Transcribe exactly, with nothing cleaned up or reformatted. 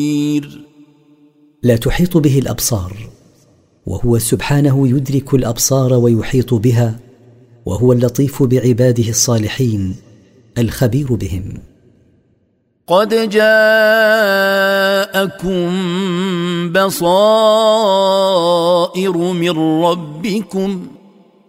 لا تحيط به الأبصار، وهو سبحانه يدرك الأبصار ويحيط بها، وهو اللطيف بعباده الصالحين الخبير بهم. قد جاءكم بصائر من ربكم